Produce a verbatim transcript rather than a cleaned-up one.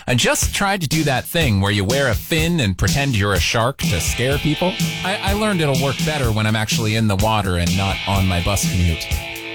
I just tried to do that thing where you wear a fin and pretend you're a shark to scare people. I, I learned it'll work better when I'm actually in the water and not on my bus commute.